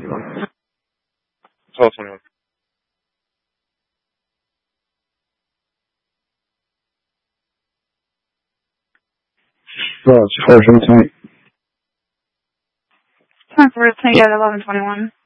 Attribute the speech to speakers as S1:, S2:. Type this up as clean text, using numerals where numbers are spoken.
S1: 12:21.
S2: Well, it's first and tonight.
S3: Time for it to at 11:21.